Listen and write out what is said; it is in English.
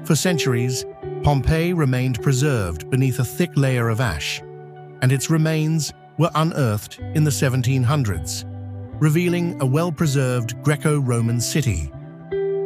For centuries, Pompeii remained preserved beneath a thick layer of ash, and its remains were unearthed in the 1700s, revealing a well-preserved Greco-Roman city.